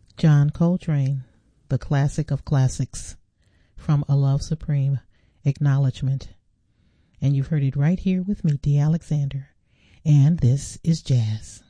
John Coltrane, the classic of classics, from A Love Supreme, Acknowledgement. And you've heard it right here with me, Dee Alexander. And this is Jazz.